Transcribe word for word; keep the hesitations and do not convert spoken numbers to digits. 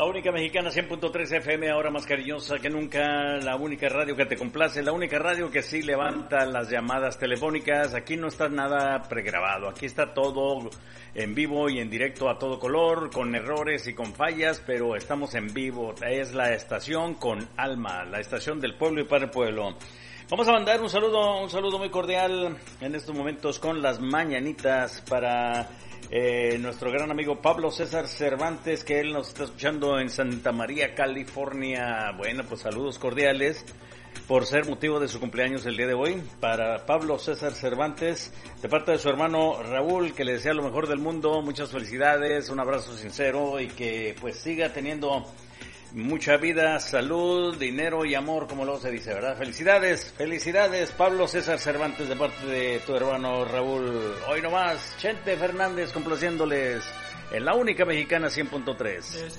La única mexicana cien punto tres F M, ahora más cariñosa que nunca, la única radio que te complace, la única radio que sí levanta las llamadas telefónicas. Aquí no está nada pregrabado, aquí está todo en vivo y en directo a todo color, con errores y con fallas, pero estamos en vivo. Es la estación con alma, la estación del pueblo y para el pueblo. Vamos a mandar un saludo, un saludo muy cordial en estos momentos con las mañanitas para eh, nuestro gran amigo Pablo César Cervantes, que él nos está escuchando en Santa María, California. Bueno, pues saludos cordiales por ser motivo de su cumpleaños el día de hoy. Para Pablo César Cervantes, de parte de su hermano Raúl, que le desea lo mejor del mundo, muchas felicidades, un abrazo sincero y que pues siga teniendo mucha vida, salud, dinero y amor, como luego se dice, ¿verdad? Felicidades, felicidades, Pablo César Cervantes, de parte de tu hermano Raúl. Hoy nomás, Chente Fernández complaciéndoles en la única mexicana cien punto tres.